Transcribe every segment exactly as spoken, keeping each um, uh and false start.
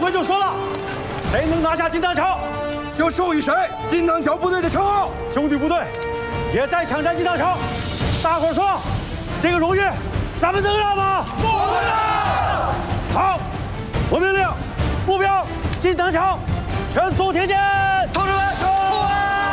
可就说了，谁能拿下金堂桥， 就授予谁金堂桥部队的称号。 兄弟部队也在抢占金堂桥，大伙儿说，这个荣誉咱们能让吗？不能让。好，我命令，目标金堂桥，全速挺进。同志们，冲啊！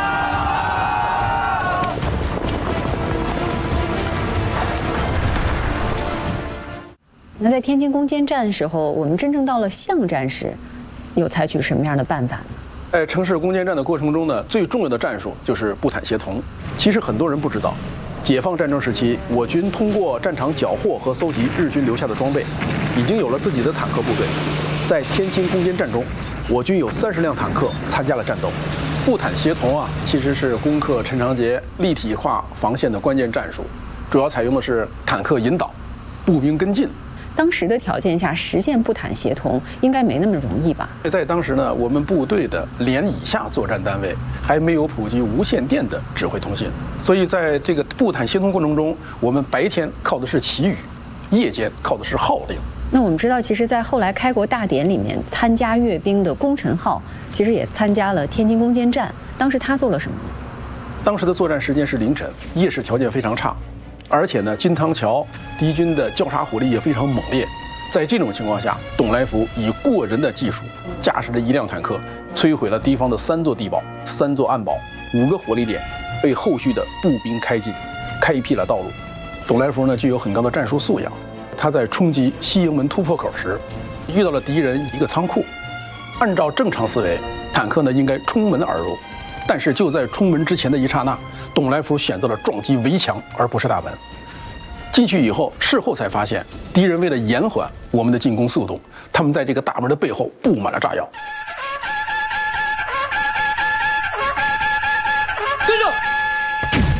那在天津攻坚战的时候，我们真正到了巷战时，又采取什么样的办法呢？ 在城市攻坚战的过程中呢，最重要的战术就是步坦协同。其实很多人不知道，解放战争时期，我军通过战场缴获和搜集日军留下的装备，已经有了自己的坦克部队。在天津攻坚战中，我军有三十辆坦克参加了战斗。步坦协同啊，其实是攻克陈长捷立体化防线的关键战术，主要采用的是坦克引导，步兵跟进。 当时的条件下实现步坦协同应该没那么容易吧？ 在当时呢，我们部队的连以下作战单位还没有普及无线电的指挥通信，所以在这个步坦协同过程中，我们白天靠的是旗语，夜间靠的是号令。 那我们知道，其实在后来开国大典里面参加阅兵的功臣号，其实也参加了天津攻坚战。当时他做了什么呢？ 当时的作战时间是凌晨，夜视条件非常差。而且呢，金堂桥敌军的交叉火力也非常猛烈。在这种情况下，董来福以过人的技术，驾驶着一辆坦克，摧毁了敌方的三座地堡、三座暗堡、五个火力点，为后续的步兵开进开辟了道路。董来福呢，具有很高的战术素养。他在冲击西营门突破口时，遇到了敌人一个仓库。按照正常思维，坦克呢应该冲门而入，但是就在冲门之前的一刹那，董来福选择了撞击围墙，而不是大门。进去以后，事后才发现，敌人为了延缓我们的进攻速度，他们在这个大门的背后布满了炸药。